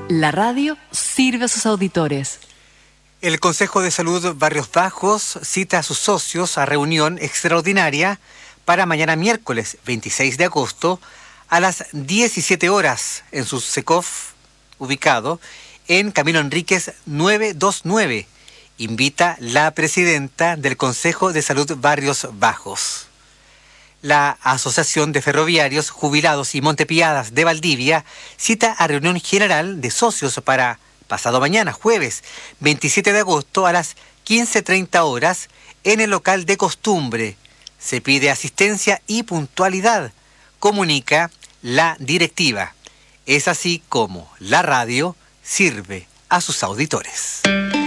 La radio sirve a sus auditores. El Consejo de Salud Barrios Bajos cita a sus socios a reunión extraordinaria para mañana miércoles 26 de agosto a las 17 horas en su SECOF, ubicado en Camilo Enríquez 929. Invita la presidenta del Consejo de Salud Barrios Bajos. La Asociación de Ferroviarios, Jubilados y Montepiadas de Valdivia cita a reunión general de socios para pasado mañana, jueves 27 de agosto a las 15:30 horas en el local de costumbre. Se pide asistencia y puntualidad, comunica la directiva. Es así como la radio sirve a sus auditores.